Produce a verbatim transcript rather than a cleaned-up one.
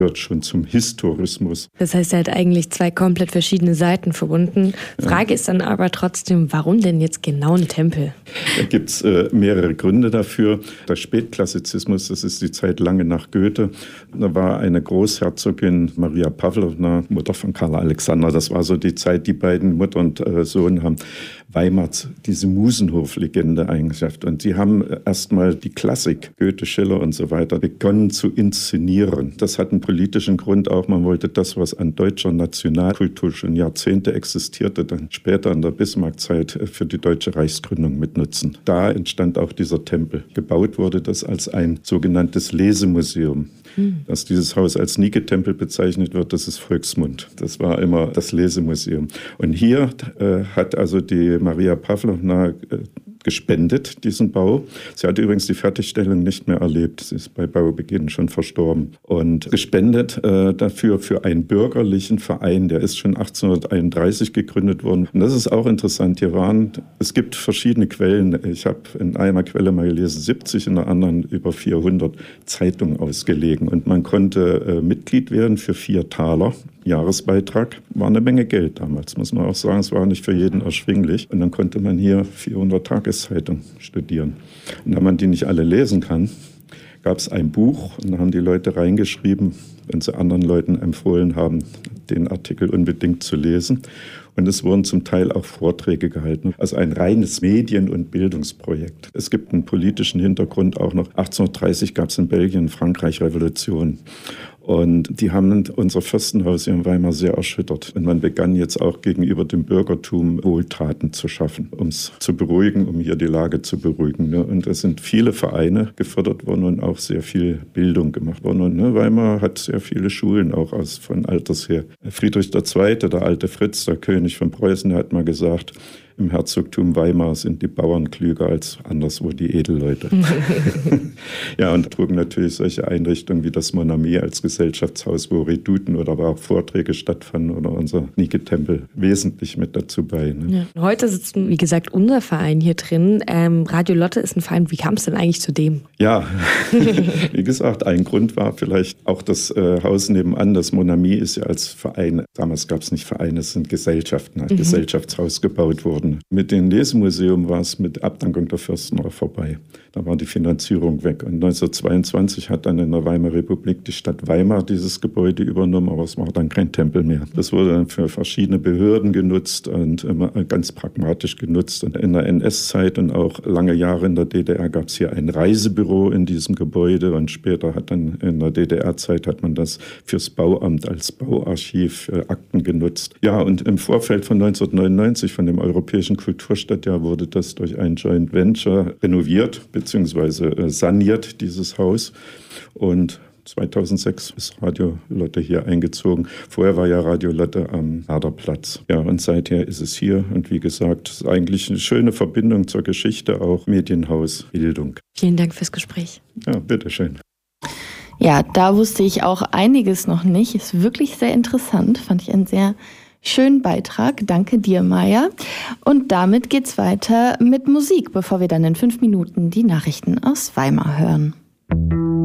gehört schon zum Historismus. Das heißt, er hat eigentlich zwei komplett verschiedene Seiten verbunden. Frage ja. ist dann aber trotzdem, warum denn jetzt genau ein Tempel? Da gibt es äh, mehrere Gründe dafür. Der Spätklassizismus, das ist die Zeit lange nach Goethe. Da war eine Großherzogin, Maria Pawlowna, Mutter von Karl Alexander. Das war so die Zeit, die beiden Mutter und äh, Sohn haben Weimar diese Musenhof-Legende eingeschafft. Und die haben erstmal die Klassik, Goethe, Schiller und so weiter, begonnen zu inszenieren. Das hat einen politischen Grund auch. Man wollte das, was an deutscher Nationalkultur schon Jahrzehnte existierte, dann später in der Bismarck-Zeit für die deutsche Reichsgründung mitnutzen. Da entstand auch dieser Tempel. Gebaut wurde das als ein sogenanntes Lesemuseum. Dass dieses Haus als Nike-Tempel bezeichnet wird, das ist Volksmund. Das war immer das Lesemuseum. Und hier äh, hat also die Maria Pawlowna äh, gespendet, diesen Bau. Sie hat übrigens die Fertigstellung nicht mehr erlebt. Sie ist bei Baubeginn schon verstorben. Und gespendet äh, dafür für einen bürgerlichen Verein. Der ist schon achtzehnhunderteinunddreißig gegründet worden. Und das ist auch interessant. Hier waren, es gibt verschiedene Quellen. Ich habe in einer Quelle mal gelesen, siebzig, in der anderen über vierhundert Zeitungen ausgelegen. Und man konnte äh, Mitglied werden für vier Taler. Jahresbeitrag war eine Menge Geld damals, muss man auch sagen. Es war nicht für jeden erschwinglich. Und dann konnte man hier vierhundert Tageszeitungen studieren. Und da man die nicht alle lesen kann, gab es ein Buch und da haben die Leute reingeschrieben, wenn sie anderen Leuten empfohlen haben, den Artikel unbedingt zu lesen. Und es wurden zum Teil auch Vorträge gehalten. Also ein reines Medien- und Bildungsprojekt. Es gibt einen politischen Hintergrund auch noch. achtzehnhundertdreißig gab es in Belgien, Frankreich Revolution. Und die haben unser Fürstenhaus hier in Weimar sehr erschüttert. Und man begann jetzt auch gegenüber dem Bürgertum Wohltaten zu schaffen, um es zu beruhigen, um hier die Lage zu beruhigen. Und es sind viele Vereine gefördert worden und auch sehr viel Bildung gemacht worden. Und ne, Weimar hat sehr viele Schulen, auch aus, von Alters her. Friedrich der Zweite, der alte Fritz, der König von Preußen, der hat mal gesagt, im Herzogtum Weimar sind die Bauern klüger als anderswo die Edelleute. Ja, und trugen natürlich solche Einrichtungen wie das Monami als Gesellschaftshaus, wo Redouten oder aber auch Vorträge stattfanden oder unser Nike-Tempel wesentlich mit dazu bei. Ne? Ja. Heute sitzt, wie gesagt, unser Verein hier drin. Ähm, Radio Lotte ist ein Verein. Wie kam es denn eigentlich zu dem? Ja, wie gesagt, ein Grund war vielleicht auch das äh, Haus nebenan. Das Monami ist ja als Verein, damals gab es nicht Vereine, es sind Gesellschaften, ein mhm. Gesellschaftshaus gebaut worden. Mit dem Lesemuseum war es mit Abdankung der Fürsten auch vorbei. Da war die Finanzierung weg. Und neunzehnhundertzweiundzwanzig hat dann in der Weimarer Republik die Stadt Weimar dieses Gebäude übernommen, aber es war dann kein Tempel mehr. Das wurde dann für verschiedene Behörden genutzt und immer ganz pragmatisch genutzt. Und in der N S-Zeit und auch lange Jahre in der D D R gab es hier ein Reisebüro in diesem Gebäude und später hat dann in der D D R-Zeit hat man das fürs Bauamt als Bauarchiv für Akten genutzt. Ja, und im Vorfeld von neunzehnhundertneunundneunzig, von dem Europäischen Kulturstadtjahr, wurde das durch ein Joint Venture renoviert bzw. saniert, dieses Haus. Und zweitausendsechs ist Radio Lotte hier eingezogen. Vorher war ja Radio Lotte am Herderplatz. Ja, und seither ist es hier. Und wie gesagt, es ist eigentlich eine schöne Verbindung zur Geschichte, auch Medienhaus, Bildung. Vielen Dank fürs Gespräch. Ja, bitteschön. Ja, da wusste ich auch einiges noch nicht. Ist wirklich sehr interessant. Fand ich einen sehr schönen Beitrag. Danke dir, Maja. Und damit geht's weiter mit Musik, bevor wir dann in fünf Minuten die Nachrichten aus Weimar hören.